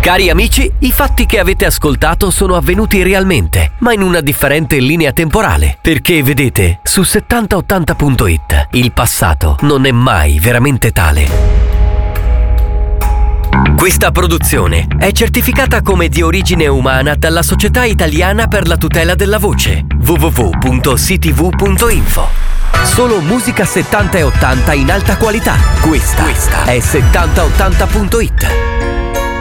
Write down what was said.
Cari amici, i fatti che avete ascoltato sono avvenuti realmente, ma in una differente linea temporale. Perché vedete, su 7080.it il passato non è mai veramente tale. Questa produzione è certificata come di origine umana dalla Società Italiana per la Tutela della Voce, www.ctv.info. Solo musica 70 e 80 in alta qualità. Questa è 7080.it.